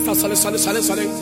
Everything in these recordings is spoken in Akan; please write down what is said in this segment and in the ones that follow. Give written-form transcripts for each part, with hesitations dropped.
Sale.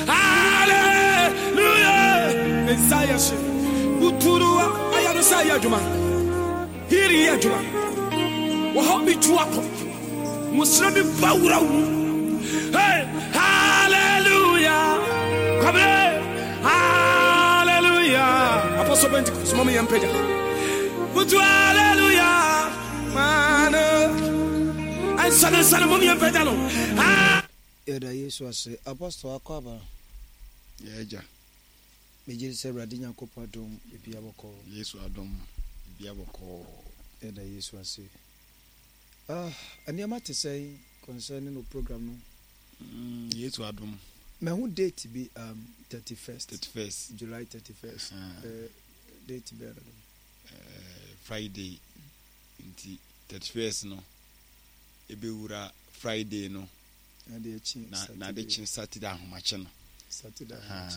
Hallelujah. Messiah. Uturua ayarusaya juma. Hiri ya juma. Wahabi tuwapo. Muslimi bawra. Hey, hallelujah. Come here. Hallelujah. Apostle Pentecost, mama yampeja. Utu hallelujah. Man. I said mama yampeja no. Eda Yesu ase apostle akwaba. Yeja. Meje se brade Nyankopon adom bibia boko. Yesu adom bibia boko. Eda Yesu ase. Ani amate say concerning no program no. Yesu adom. Me hu date be 31st. July 31st. Date be Friday inti 31st no. Ebe wura Friday no. Na de chin Saturday ahomache no. Saturday.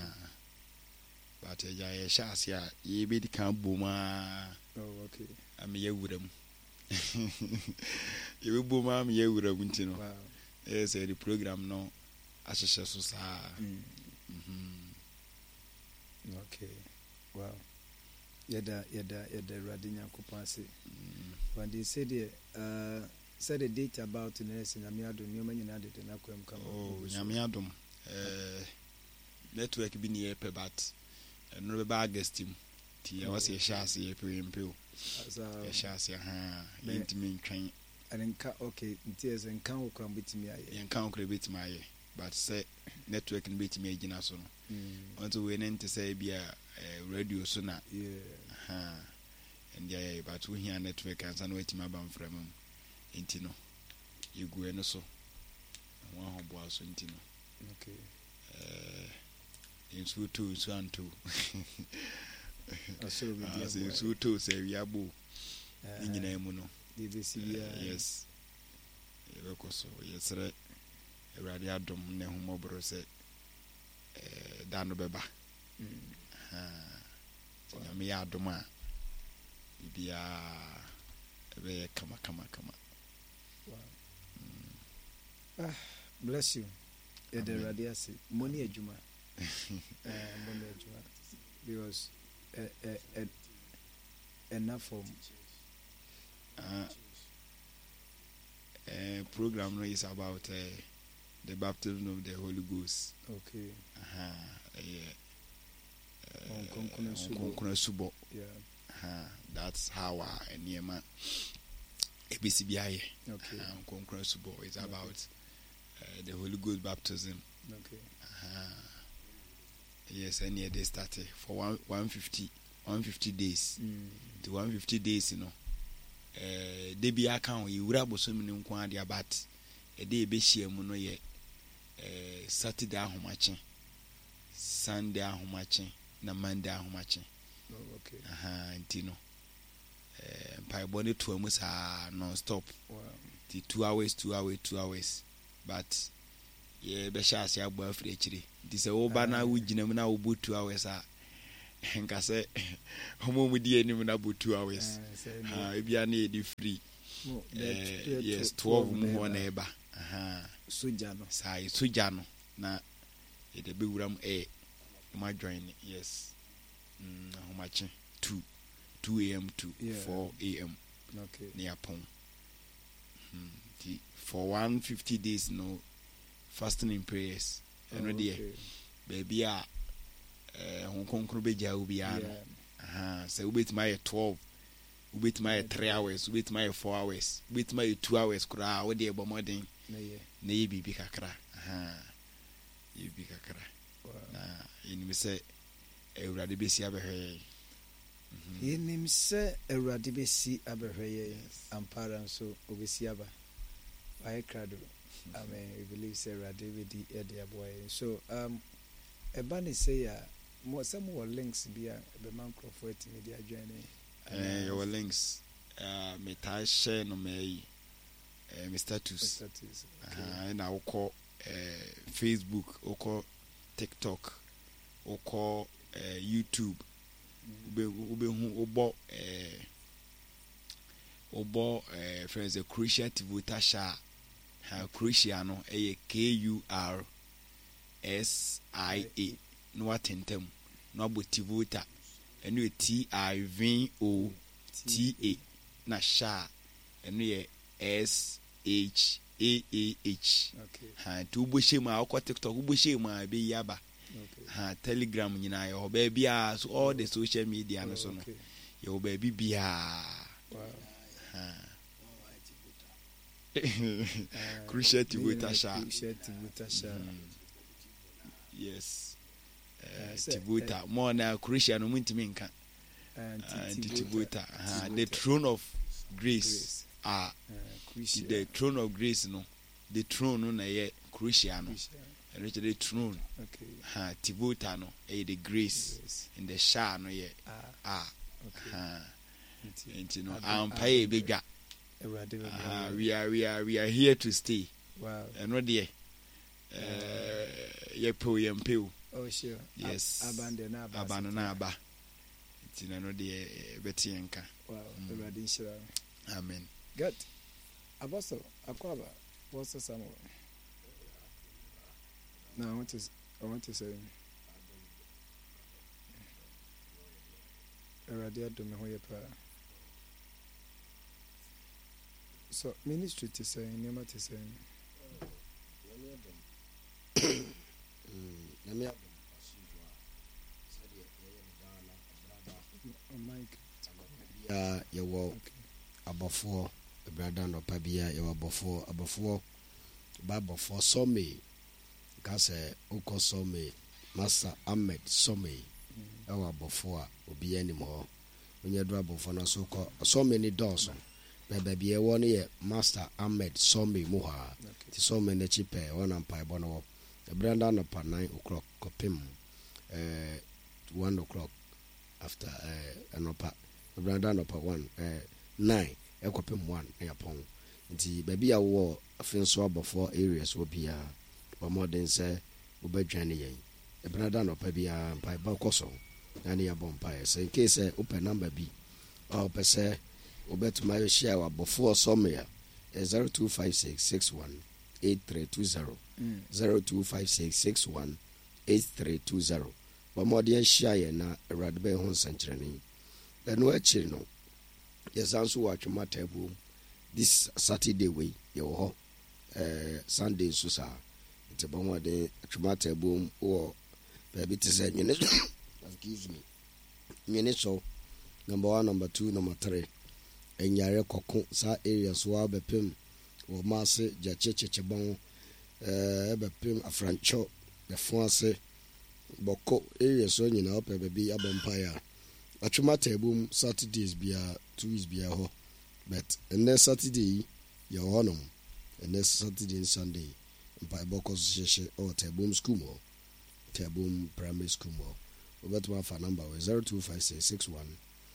But ya shase a ye be di kan boma. Oh, okay. Am ye wuram. Ye be boma am ye wuram nti no. Wow. Say the program no asheshe so sa. Okay. Wow. Yeda Rade Nyankopon ase. When they say the date about the nurse in Amiado, New Manina did not come. Oh, Yamiadum. Network be near but no bag guest him. Tia was a chassis, a pill. A chassis, intimate train. And okay, tears and count come with me. And count bit my but say network and bit me again. Until we need to say be a radio sooner. Yeah. And yeah, but we hear network and some waiting my bum from him. Intino, you go and so one who was intino. Okay. In so two, so and two. So two say we are boo. In your name, yes. So, yes, a radiadum, Nehumobro said, Dano Beba. Me adoma. Be a come. Wow. Bless you. The radiasi money ejuma. Money ejuma. Because enough for program no is about the baptism of the Holy Ghost. Okay. Subo. Yeah. That's how Niema ABCBI. Okay. Subo is about the Holy Ghost baptism. Okay. Yes, and they started for 150 days. To 150 days, you know. They be account you would have so many quantity about a day be share mono ye Saturday homache, Sunday homache, na Monday homache. Okay. Intino. Pie body to almost non stop. Wow. The 2 hours. But yeah, Besha say about free chiri. This a obana we jinamina ubu 2 hours. And I say, Homo with the enemy about 2 hours. If you are nearly free. Yes, 12 more neighbor. Sujano. Sai Sujano. Na it a big ram a my join. Yes. How much? 2 a.m. to 4 a.m. Okay. Near Pong. For 150 days, no fasting in prayers. And ready, baby, Hong Kong Krubeja will be so with my 12, with my 3 hours, with my 4 hours, with my 2 hours, cry, what dear Bomading, maybe Bicacra. You Bicacra. In me say, a radibisi aberhe. In him say a radibisi aberhe, and parents so obesiaba. I crado. I mean, we believe say radibidi edia boy. So, a bunny say, some more links be a Microphone media journey. Your links, Meta share no may Mr. Tus. And I'll call Facebook, or call TikTok, or call YouTube. Obo friends a Croatia Tivutasha Croatiano a KUR SIA no watentem no abo Tivota eno TIVOTA na sha eno ye SHAAH ha tu boshe ma akwa TikTok boshe ma be yaba ha Telegram nyina ye oba bia so all the social media no so no ye oba bia ha Crucial Tivota sha yes Tivota more na Crucial no muntimi nka Tivota the throne of grace the throne of grace no the throne no na ye Crucial no and the throne Tivota no the grace in the sha no ye you know ampaye bega we are here to stay. Wow. And what dear ye po. Oh sure. Yes. Abandon ba. It's no dear Betty Anka. Wow. Amen. Good. Apostle Akwaba, what's the summer? No, I want to say Radia do me hoye pa. So ministry to say nema to say yɛwɔ abɔfoɔ brada no pa bia yɛwɔ abɔfoɔ babɔfoɔ some ka sɛ wokɔ some Master Ahmed some ɛwɔ abɔfoɔ a obi anim hɔ onye do abɔfoɔ no so kɔ some ni dɔɔso baabi ɛwɔ no yɛ Master Ahmed some mu ha ti some ne chipɛ ɔna mpa ɛbɔ no wɔ brada no pa 9 o'clock kɔpem 1 o'clock after anopa brada no pa 9 ekopem 1 na yapon nti baabi a wo afin so abofo areas wo bia ba modern say obadwane yen brada no pa bia mpa ba koso na ne yabon pa say in case open number bi or pese obetuma yo share abofo somewhere 0256618320 0256618320 ba modern share na radbe ho sankyerene eno akiri no yes also watch matter this Saturday way yo Sunday so sa it's about what the matter boom or baby to say excuse me so number 1 number 2 number 3 enyare kokko sa area so abepem o masse jachecheche bon bepem afrancho the fonse boko area so nyina ope baby abompire atwuma tabum Saturdays bia 2 weeks bia ho but next Saturday you honum and next Saturday and Sunday mpa boko sheshe or tabum school mo tabum primary school mo obetwa fa number 0256618320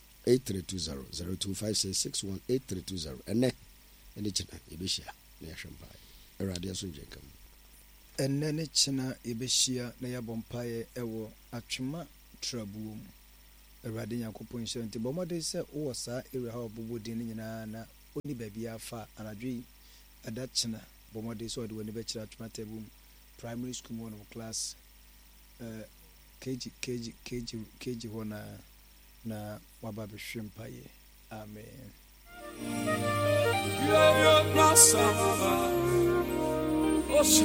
0256618320 ene china ibeshia na yashamba erade so jenkam ene china ibeshia na yabompaye ewo atwuma trabuom Erade Yakopon nti bomode se wo sa area ha obobodin nyina na oni baabi afa anadwe adachina bomode so de woni be kira atwuma tabum primary school one class KG ho na waba be hwempaye amen.